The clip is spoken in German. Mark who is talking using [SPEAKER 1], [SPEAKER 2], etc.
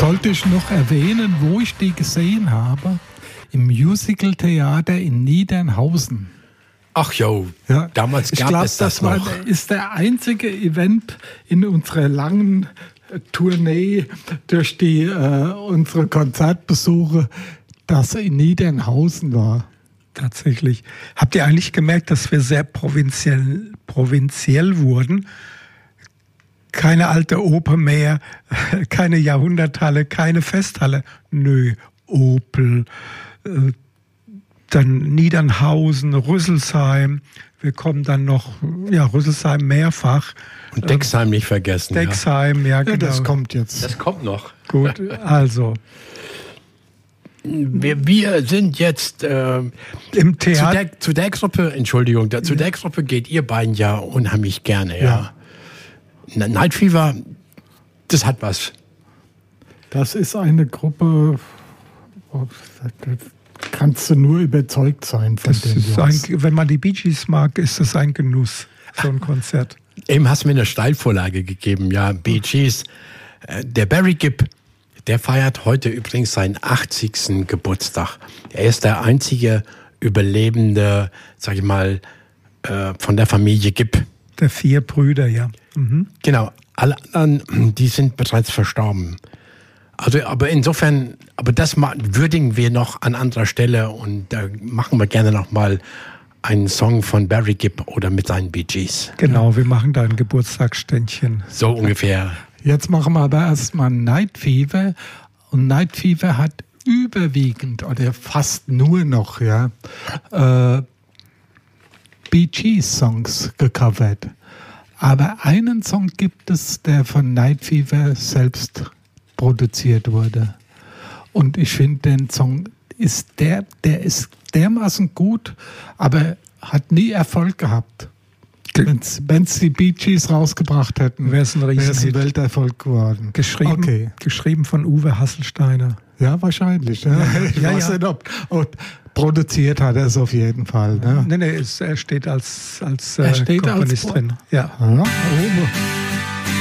[SPEAKER 1] sollte ich noch erwähnen, wo ich die gesehen habe? Im Musical-Theater in Niedernhausen.
[SPEAKER 2] Ach jo, ja. Damals gab es das noch.
[SPEAKER 1] Das ist der einzige Event in unserer langen Tournee durch unsere Konzertbesuche, das in Niedernhausen war.
[SPEAKER 3] Tatsächlich. Habt ihr eigentlich gemerkt, dass wir sehr provinziell wurden? Keine alte Oper mehr, keine Jahrhunderthalle, keine Festhalle. Nö, Opel, dann Niedernhausen, Rüsselsheim. Wir kommen dann noch, Rüsselsheim mehrfach.
[SPEAKER 2] Und Dexheim nicht vergessen.
[SPEAKER 3] Dexheim, ja genau.
[SPEAKER 1] Das kommt jetzt.
[SPEAKER 2] Das kommt noch.
[SPEAKER 3] Gut, also.
[SPEAKER 2] Wir sind jetzt
[SPEAKER 3] im Theater.
[SPEAKER 2] Zu der Gruppe, Entschuldigung, zu der Gruppe geht ihr beiden ja unheimlich gerne, ja. Night Fever, das hat was.
[SPEAKER 1] Das ist eine Gruppe, kannst du nur überzeugt sein von dem.
[SPEAKER 3] Wenn man die Bee Gees mag, ist das ein Genuss, so ein Konzert.
[SPEAKER 2] Eben hast du mir eine Steilvorlage gegeben, ja, Bee Gees. Der Barry Gibb, der feiert heute übrigens seinen 80. Geburtstag. Er ist der einzige Überlebende, sag ich mal, von der Familie Gibb.
[SPEAKER 3] Der 4 Brüder, ja. Mhm.
[SPEAKER 2] Genau, alle anderen, die sind bereits verstorben. Also, aber insofern, das würdigen wir noch an anderer Stelle und da machen wir gerne noch mal einen Song von Barry Gibb oder mit seinen Bee Gees.
[SPEAKER 3] Genau, wir machen da ein Geburtstagsständchen.
[SPEAKER 2] So ungefähr.
[SPEAKER 1] Jetzt machen wir aber erstmal Night Fever. Und Night Fever hat überwiegend oder fast nur noch Bee Gees Songs gecovert. Aber einen Song gibt es, der von Night Fever selbst produziert wurde. Und ich finde, den Song der ist dermaßen gut, aber hat nie Erfolg gehabt. Wenn es die Bee Gees rausgebracht hätten, wäre es ein Welterfolg geworden.
[SPEAKER 3] Geschrieben von Uwe Hasselsteiner.
[SPEAKER 1] Ja, wahrscheinlich. Ja. Ich weiß nicht, ob produziert hat er es auf jeden Fall. Ne?
[SPEAKER 3] Nee, er steht als Komponist drin. Ja.